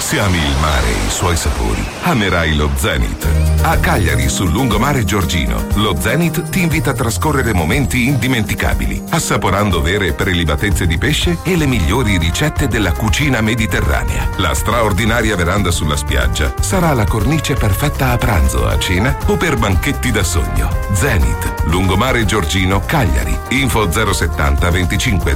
Se ami il mare e i suoi sapori, amerai lo Zenith. A Cagliari, sul lungomare Giorgino, lo Zenith ti invita a trascorrere momenti indimenticabili, assaporando vere prelibatezze di pesce e le migliori ricette della cucina mediterranea. La straordinaria veranda sulla spiaggia sarà la cornice perfetta a pranzo, a cena o per banchetti da sogno. Zenith, lungomare Giorgino, Cagliari. Info 070 25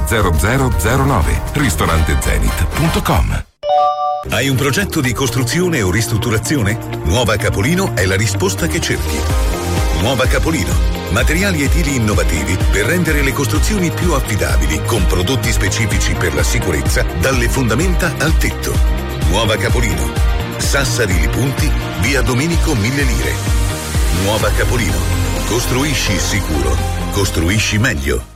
0009. ristorantezenith.com. Hai un progetto di costruzione o ristrutturazione? Nuova Capolino è la risposta che cerchi. Nuova Capolino. Materiali edili innovativi per rendere le costruzioni più affidabili, con prodotti specifici per la sicurezza, dalle fondamenta al tetto. Nuova Capolino. Sassari Lipunti, via Domenico 1000 Lire. Nuova Capolino. Costruisci sicuro. Costruisci meglio.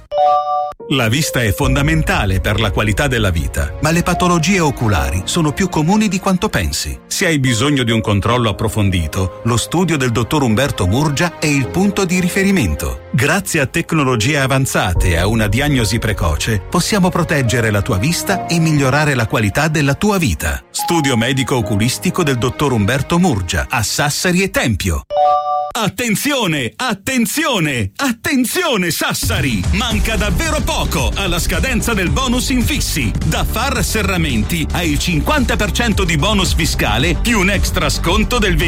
La vista è fondamentale per la qualità della vita, ma le patologie oculari sono più comuni di quanto pensi. Se hai bisogno di un controllo approfondito, lo studio del dottor Umberto Murgia è il punto di riferimento. Grazie a tecnologie avanzate e a una diagnosi precoce, possiamo proteggere la tua vista e migliorare la qualità della tua vita. Studio medico oculistico del dottor Umberto Murgia a Sassari e Tempio. Attenzione, attenzione, attenzione Sassari! Manca davvero poco alla scadenza del bonus infissi. Da Far Serramenti hai il 50% di bonus fiscale più un extra sconto del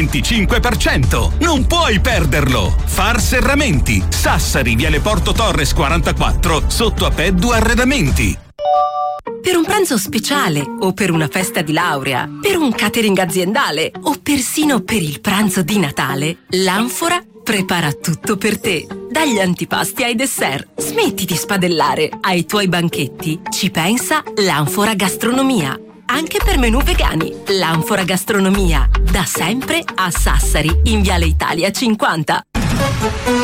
25%. Non puoi perderlo! Far Serramenti, Sassari, Viale Porto Torres 44, sotto a Peddu Arredamenti. Per un pranzo speciale o per una festa di laurea, per un catering aziendale o persino per il pranzo di Natale, l'Anfora prepara tutto per te. Dagli antipasti ai dessert, smetti di spadellare. Ai tuoi banchetti ci pensa l'Anfora Gastronomia. Anche per menù vegani, l'Anfora Gastronomia, da sempre a Sassari, in Viale Italia 50.